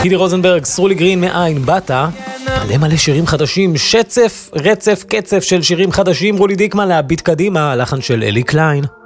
גידי רוזנברג, סרולי גרין, מאין באת? מלא שירים חדשים, שצף, רצף, קצף של שירים חדשים, רולי דיקמן להביט קדימה, לחן של אלי קליין.